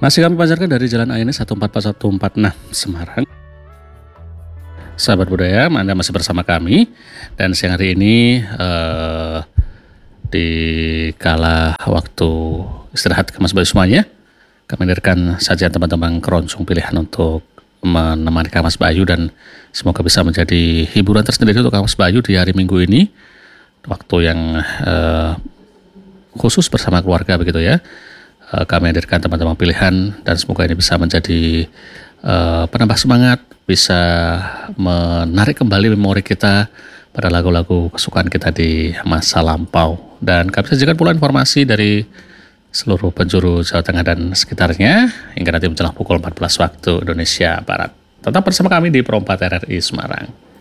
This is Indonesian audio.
Masih kami pancarkan dari Jalan ANS 144146 Semarang. Sahabat budaya, Anda masih bersama kami dan siang hari ini di kala waktu istirahat Mas Bayu semuanya, kami hadirkan sajian teman-teman keroncong pilihan untuk menemani Mas Bayu dan semoga bisa menjadi hiburan tersendiri untuk Mas Bayu di hari Minggu ini, waktu yang khusus bersama keluarga begitu ya. Kami hadirkan teman-teman pilihan dan semoga ini bisa menjadi penambah semangat, bisa menarik kembali memori kita pada lagu-lagu kesukaan kita di masa lampau. Dan kami sajikan pula informasi dari seluruh penjuru Jawa Tengah dan sekitarnya hingga nanti menjelang pukul 14 waktu Indonesia Barat. Tetap bersama kami di Pro 4 RRI Semarang.